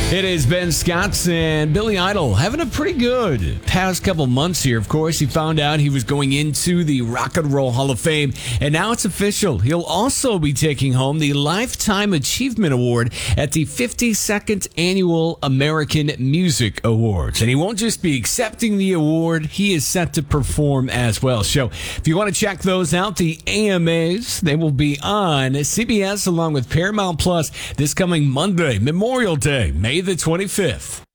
It is Ben Scott and Billy Idol having a pretty good past couple months here. Of course, he found out he was going into the Rock and Roll Hall of Fame, and now it's official. He'll also be taking home the Lifetime Achievement Award at the 52nd Annual American Music Awards. And he won't just be accepting the award, he is set to perform as well. So if you want to check those out, the AMAs, they will be on CBS along with Paramount Plus this coming Monday, Memorial Day, May the 25th.